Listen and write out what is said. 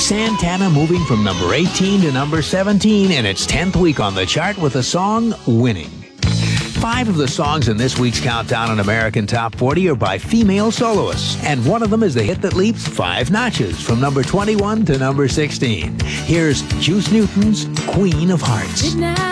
Santana moving from number 18 to number 17 in its 10th week on the chart with the song Winning. 5 of the songs in this week's Countdown on American Top 40 are by female soloists, and one of them is the hit that leaps 5 notches from number 21 to number 16. Here's Juice Newton's Queen of Hearts.